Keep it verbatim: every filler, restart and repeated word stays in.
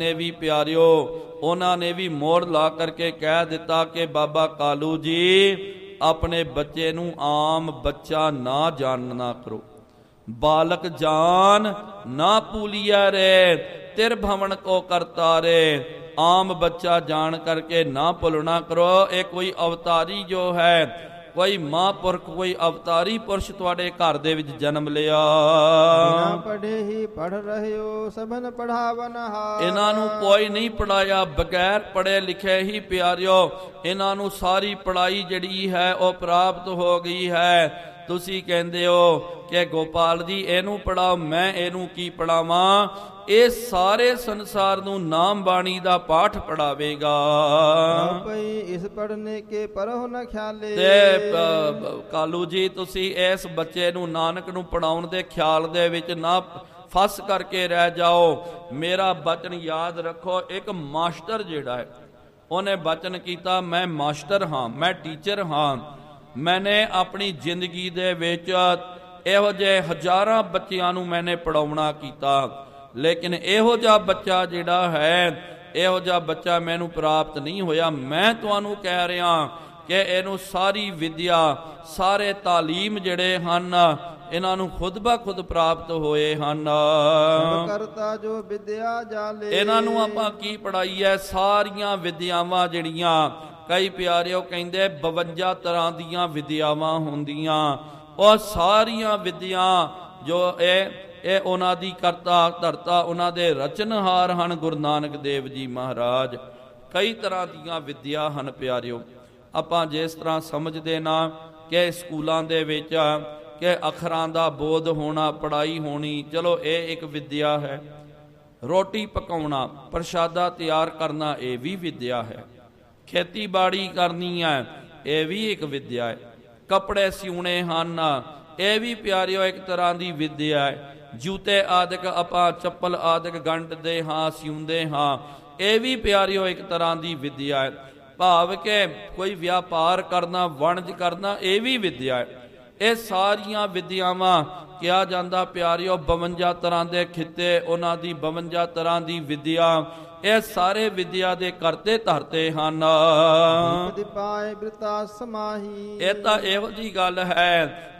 ਨੇ ਵੀ ਪਿਆਰਿਓ ਉਹਨਾਂ ਨੇ ਵੀ ਮੋਹਰ ਲਾ ਕਰਕੇ ਕਹਿ ਦਿੱਤਾ ਕਿ ਬਾਬਾ ਕਾਲੂ ਜੀ ਆਪਣੇ ਬੱਚੇ ਨੂੰ ਆਮ ਬੱਚਾ ਨਾ ਜਾਣਨਾ ਕਰੋ। ਬਾਲਕ ਜਾਨ ਨਾ ਭੂਲਿਆ ਰੇ ਤਿਰ ਭਵਨ ਕੋ ਕਰਤਾ ਰੇ। ਆਮ ਬੱਚਾ ਜਾਣ ਕਰਕੇ ਨਾ ਭੁੱਲਣਾ ਕਰੋ। ਇਹ ਕੋਈ ਅਵਤਾਰੀ ਜੋ ਹੈ, ਕੋਈ ਮਹਾਂਪੁਰਖ, ਕੋਈ ਅਵਤਾਰੀ ਪੁਰਸ਼ ਤੁਹਾਡੇ ਘਰ ਦੇ ਵਿੱਚ ਜਨਮ ਲਿਆ। ਬਿਨਾ ਪੜ੍ਹੇ ਹੀ ਪੜ੍ਹ ਰਹੇ ਹੋ ਸਭਨ ਪੜ੍ਹਾਵਨ ਹਾਰ। ਇਹਨਾਂ ਨੂੰ ਕੋਈ ਨਹੀਂ ਪੜਾਇਆ, ਬਗੈਰ ਪੜ੍ਹੇ ਲਿਖੇ ਹੀ ਪਿਆਰਿਓ ਇਹਨਾਂ ਨੂੰ ਸਾਰੀ ਪੜ੍ਹਾਈ ਜਿਹੜੀ ਹੈ ਉਹ ਪ੍ਰਾਪਤ ਹੋ ਗਈ ਹੈ। ਤੁਸੀਂ ਕਹਿੰਦੇ ਹੋ ਕਿ ਗੋਪਾਲ ਜੀ ਇਹਨੂੰ ਪੜਾਓ, ਮੈਂ ਇਹਨੂੰ ਕੀ ਪੜਾਵਾਂ? ਇਹ ਸਾਰੇ ਸੰਸਾਰ ਨੂੰ ਨਾਮ ਬਾਣੀ ਦਾ ਪਾਠ ਪੜਾਵੇਗਾ। ਭਈ ਇਸ ਪੜ੍ਹਨੇ ਕੇ ਪਰਹੁ ਨ ਖਿਆਲੇ। ਤੇ ਕਾਲੂ ਜੀ ਤੁਸੀਂ ਇਸ ਬੱਚੇ ਨੂੰ ਨਾਨਕ ਨੂੰ ਪੜਾਉਣ ਦੇ ਖਿਆਲ ਦੇ ਵਿੱਚ ਨਾ ਫਸ ਕਰਕੇ ਰਹਿ ਜਾਓ। ਮੇਰਾ ਬਚਨ ਯਾਦ ਰੱਖੋ। ਇੱਕ ਮਾਸਟਰ ਜਿਹੜਾ ਹੈ ਉਹਨੇ ਬਚਨ ਕੀਤਾ, ਮੈਂ ਮਾਸਟਰ ਹਾਂ, ਮੈਂ ਟੀਚਰ ਹਾਂ। ਮੈਨੇ ਆਪਣੀ ਜ਼ਿੰਦਗੀ ਦੇ ਵਿੱਚ ਇਹੋ ਜਿਹੇ ਹਜ਼ਾਰਾਂ ਬੱਚਿਆਂ ਨੂੰ ਮੈਨੇ ਪੜਾਉਣਾ ਕੀਤਾ, ਲੇਕਿਨ ਇਹੋ ਜਿਹਾ ਬੱਚਾ ਜਿਹੜਾ ਹੈ, ਇਹੋ ਜਿਹਾ ਬੱਚਾ ਮੈਨੂੰ ਪ੍ਰਾਪਤ ਨਹੀਂ ਹੋਇਆ। ਮੈਂ ਤੁਹਾਨੂੰ ਕਹਿ ਰਿਹਾ ਕਿ ਇਹਨੂੰ ਸਾਰੀ ਵਿਦਿਆ, ਸਾਰੇ ਤਾਲੀਮ ਜਿਹੜੇ ਹਨ ਇਹਨਾਂ ਨੂੰ ਖੁਦ ਬਾ ਖੁਦ ਪ੍ਰਾਪਤ ਹੋਏ ਹਨ। ਕਰਤਾ ਜੋ ਵਿਦਿਆ ਜਾਲੇ। ਇਹਨਾਂ ਨੂੰ ਆਪਾਂ ਕੀ ਪੜਾਈ ਹੈ? ਸਾਰੀਆਂ ਵਿਦਿਆਵਾਂ ਜਿਹੜੀਆਂ, ਕਈ ਪਿਆਰਿਓ ਕਹਿੰਦੇ ਬਵੰਜਾ ਤਰ੍ਹਾਂ ਦੀਆਂ ਵਿਦਿਆਵਾਂ ਹੁੰਦੀਆਂ, ਉਹ ਸਾਰੀਆਂ ਵਿਦਿਆ ਜੋ ਇਹ ਇਹ ਉਹਨਾਂ ਦੀ ਕਰਤਾ ਧਰਤਾ, ਉਹਨਾਂ ਦੇ ਰਚਨਹਾਰ ਹਨ ਗੁਰੂ ਨਾਨਕ ਦੇਵ ਜੀ ਮਹਾਰਾਜ। ਕਈ ਤਰ੍ਹਾਂ ਦੀਆਂ ਵਿਦਿਆ ਹਨ ਪਿਆਰਿਓ। ਆਪਾਂ ਜਿਸ ਤਰ੍ਹਾਂ ਸਮਝਦੇ ਨਾ ਕਿ ਸਕੂਲਾਂ ਦੇ ਵਿੱਚ ਕਿ ਅੱਖਰਾਂ ਦਾ ਬੋਧ ਹੋਣਾ, ਪੜ੍ਹਾਈ ਹੋਣੀ, ਚਲੋ ਇਹ ਇੱਕ ਵਿਦਿਆ ਹੈ। ਰੋਟੀ ਪਕਾਉਣਾ, ਪ੍ਰਸ਼ਾਦਾ ਤਿਆਰ ਕਰਨਾ, ਇਹ ਵੀ ਵਿਦਿਆ ਹੈ। ਖੇਤੀਬਾੜੀ ਕਰਨੀ ਹੈ, ਇਹ ਵੀ ਇੱਕ ਵਿਦਿਆ ਹੈ। ਕੱਪੜੇ ਸਿਉਣੇ ਹਨ, ਇਹ ਵੀ ਪਿਆਰਿਓ ਇੱਕ ਤਰ੍ਹਾਂ ਦੀ ਵਿਦਿਆ ਹੈ। ਜੂਤੇ ਆਦਿਕ ਆਪਾਂ ਚੱਪਲ ਆਦਿਕ ਗੰਢਦੇ ਹਾਂ, ਸਿਉਂਦੇ ਹਾਂ, ਇਹ ਵੀ ਪਿਆਰਿਓ ਇੱਕ ਤਰ੍ਹਾਂ ਦੀ ਵਿਦਿਆ ਹੈ। ਭਾਵ ਕਿ ਕੋਈ ਵਪਾਰ ਕਰਨਾ, ਵਣਜ ਕਰਨਾ, ਇਹ ਵੀ ਵਿਦਿਆ ਹੈ। ਇਹ ਸਾਰੀਆਂ ਵਿਦਿਆਵਾਂ ਕਿਹਾ ਜਾਂਦਾ ਪਿਆਰਿਓ ਬਵੰਜਾ ਤਰ੍ਹਾਂ ਦੇ ਖਿੱਤੇ, ਉਹਨਾਂ ਦੀ ਬਵੰਜਾ ਤਰ੍ਹਾਂ ਦੀ ਵਿਦਿਆ, ਇਹ ਸਾਰੇ ਵਿਦਿਆ ਦੇ ਕਰਤੇ ਧਰਤੇ ਹਨ। ਪਾਏ ਬਿਰਤਾ ਸਮਾਹੀ। ਇਹ ਤਾਂ ਇਹੋ ਜਿਹੀ ਗੱਲ ਹੈ